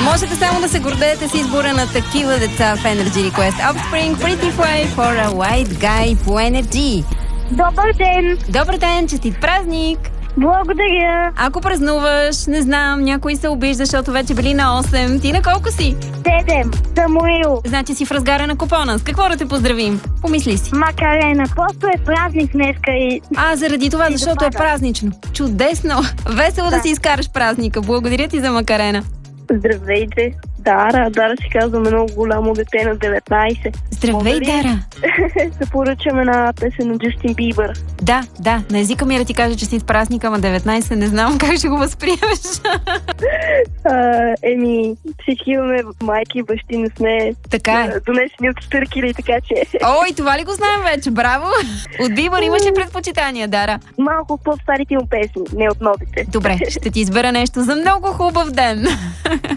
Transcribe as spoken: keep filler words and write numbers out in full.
Можете само да се гордеете с избора на такива деца в Energy Request. Offspring, Pretty Fly for a White Guy по Energy. Добър ден! Добър ден, честит празник! Благодаря! Ако празнуваш, не знам, някой се обижда, защото вече били на осем. Ти на колко си? Седем. Самуил. Значи си в разгара на купона. С какво да те поздравим? Помисли си. Макарена. Просто е празник днеска и... А, заради това, защото е празнично. Чудесно! Весело да, да си изкараш празника. Благодаря ти за макарена. Здравейте. Дара. Дара си казваме много голямо дете на деветнайсет. Здравей, Дара. Се поръчаме на песен на Джастин Бибър. Да, да. На езика ми е да ти кажа, че си с празника, ама деветнайсет. Не знам как ще го възприемеш. А, еми, всички имаме майки и бащи, не сме така е. Донесени от стъркили, така че... Ой, това ли го знаем вече? Браво! От Бибър имаш ли предпочитания, Дара? Малко по-старите му песни, не от новите. Добре, ще ти избера нещо за много хубав ден.